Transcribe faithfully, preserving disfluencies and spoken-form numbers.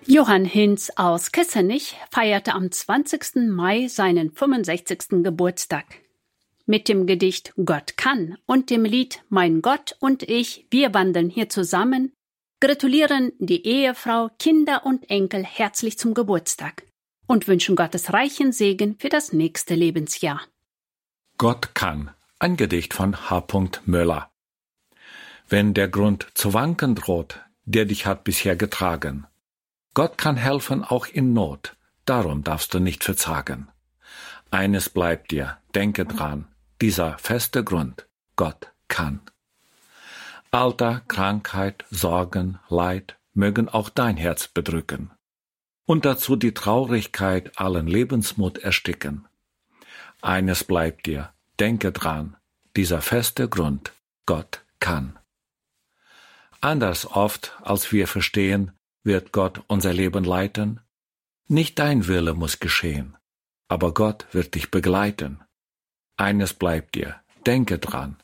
Johann Hinz aus Kessenich feierte am zwanzigsten Mai seinen fünfundsechzigsten Geburtstag. Mit dem Gedicht Gott kann und dem Lied Mein Gott und ich, wir wandeln hier zusammen, gratulieren die Ehefrau, Kinder und Enkel herzlich zum Geburtstag und wünschen Gottes reichen Segen für das nächste Lebensjahr. Gott kann, ein Gedicht von H. Möller. Wenn der Grund zu wanken droht, der dich hat bisher getragen, Gott kann helfen auch in Not, darum darfst du nicht verzagen. Eines bleibt dir, denke dran, dieser feste Grund, Gott kann. Alter, Krankheit, Sorgen, Leid mögen auch dein Herz bedrücken und dazu die Traurigkeit allen Lebensmut ersticken. Eines bleibt dir, denke dran, dieser feste Grund, Gott kann. Anders oft, als wir verstehen, wird Gott unser Leben leiten. Nicht dein Wille muss geschehen, aber Gott wird dich begleiten. Eines bleibt dir, denke dran,